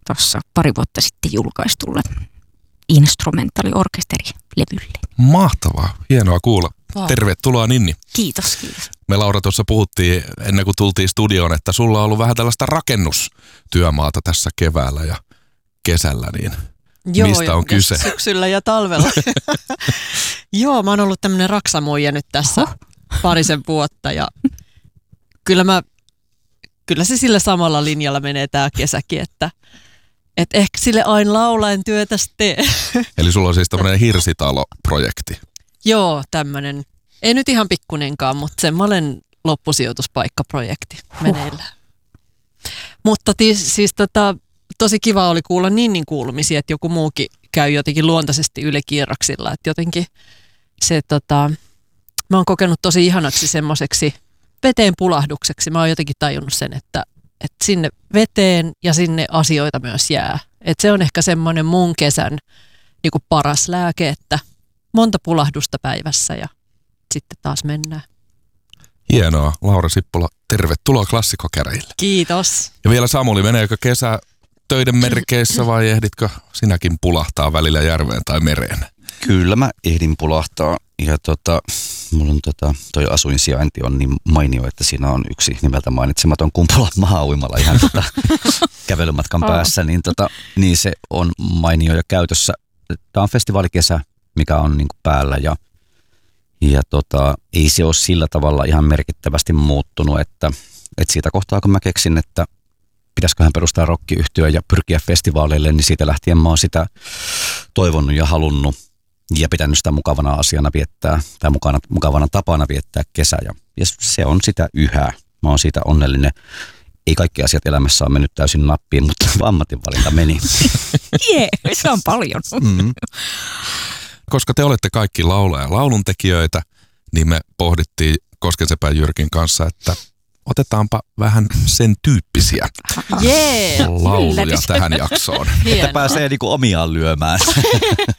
tuossa pari vuotta sitten julkaistulle instrumentaaliorkesterilevylle. Mahtavaa, hienoa kuulla. Wow. Tervetuloa Ninni. Kiitos. Me Laura tuossa puhuttiin ennen kuin tultiin studioon, että sulla on ollut vähän tällaista rakennustyömaata tässä keväällä ja kesällä, niin Joo, mistä on kyse? Syksyllä ja talvella. Joo, mä oon ollut tämmönen raksamuija nyt tässä parisen vuotta ja kyllä se sillä samalla linjalla menee tää kesäkin, että ehkä sille aina laulaen työtä tee. Eli sulla on siis tämmöinen hirsitalo-projekti. Joo, tämmönen. Ei nyt ihan pikkunenkaan, mutta semmoinen loppusijoituspaikkaprojekti meneillään. Mutta tosi kiva oli kuulla Ninnin kuulumisia, että joku muukin käy jotenkin luontaisesti ylikierroksilla. Että jotenkin se, mä oon kokenut tosi ihanaksi semmoiseksi veteen pulahdukseksi. Mä oon jotenkin tajunnut sen, että sinne veteen ja sinne asioita myös jää. Että se on ehkä semmoinen mun kesän niin kuin paras lääke, että monta pulahdusta päivässä ja sitten taas mennään. Hienoa. Laura Sippola, tervetuloa Klassikkokäräjille. Kiitos. Ja vielä Samuli, meneekö kesä töiden merkeissä vai ehditkö sinäkin pulahtaa välillä järveen tai mereen? Kyllä mä ehdin pulahtaa ja mulla on toi asuinsijainti on niin mainio, että siinä on yksi nimeltä mainitsematon Kumpulan maa-uimala ihan kävelymatkan päässä, niin se on mainio ja käytössä. Tämä on festivaalikesä, mikä on niin kuin päällä ja ei se ole sillä tavalla ihan merkittävästi muuttunut, että siitä kohtaa kun mä keksin, että pitäisiköhän perustaa rock-yhtyö ja pyrkiä festivaaleille, niin siitä lähtien mä oon sitä toivonut ja halunnut ja pitänyt sitä mukavana asiana viettää tai mukavana tapana viettää kesä ja se on sitä yhä. Mä oon siitä onnellinen. Ei kaikki asiat elämässä on mennyt täysin nappiin, mutta ammatinvalinta meni. Se on paljon. Mm-hmm. Koska te olette kaikki lauluntekijöitä, niin me pohdittiin Koskensepän Jyrkin kanssa, että otetaanpa vähän sen tyyppisiä lauluja tähän jaksoon. Että pääsee niinku omiaan lyömään.